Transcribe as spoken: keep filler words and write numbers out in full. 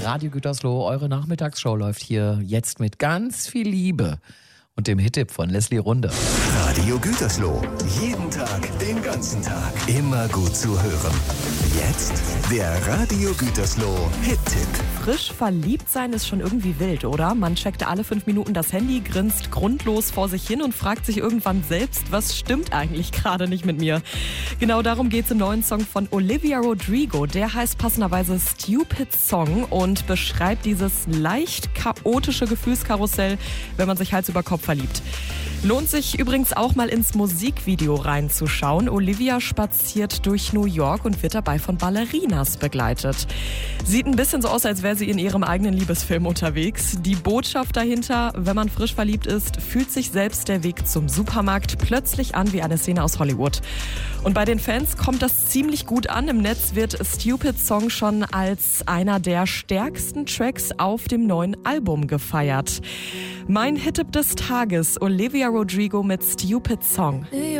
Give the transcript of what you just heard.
Radio Gütersloh, eure Nachmittagsshow läuft hier jetzt mit ganz viel Liebe und dem Hit-Tipp von Leslie Runde. Radio Gütersloh, jeden Tag, den ganzen Tag, immer gut zu hören. Jetzt der Radio Gütersloh Hit-Tipp. Frisch verliebt sein ist schon irgendwie wild, oder? Man checkt alle fünf Minuten das Handy, grinst grundlos vor sich hin und fragt sich irgendwann selbst, was stimmt eigentlich gerade nicht mit mir? Genau darum geht es im neuen Song von Olivia Rodrigo. Der heißt passenderweise Stupid Song und beschreibt dieses leicht chaotische Gefühlskarussell, wenn man sich Hals über Kopf verliebt. Lohnt sich übrigens auch mal ins Musikvideo reinzuschauen. Olivia spaziert durch New York und wird dabei von Ballerinas begleitet. Sieht ein bisschen so aus, als wäre sie in ihrem eigenen Liebesfilm unterwegs. Die Botschaft dahinter, wenn man frisch verliebt ist, fühlt sich selbst der Weg zum Supermarkt plötzlich an wie eine Szene aus Hollywood. Und bei den Fans kommt das ziemlich gut an. Im Netz wird Stupid Song schon als einer der stärksten Tracks auf dem neuen Album gefeiert. Mein Hit-Tipp des Tages, Olivia Rodrigo mit Stupid Song.